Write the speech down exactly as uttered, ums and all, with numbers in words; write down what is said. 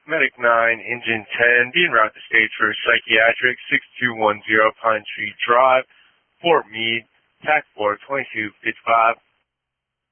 Medic nine, Engine ten, being routed to stage for psychiatric, six two one zero Pine Tree Drive, Fort Meade, T A C four twenty-two fifty-five.